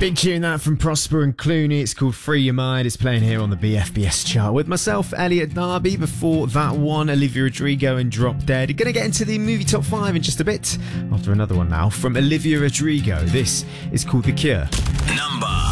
Big tune that from Prosper and Clooney. It's called Free Your Mind. It's playing here on the BFBS chart with myself, Elliot Darby. Before that one, Olivia Rodrigo and Drop Dead. Going to get into the movie top 5 in just a bit. After another one now from Olivia Rodrigo. This is called The Cure. Number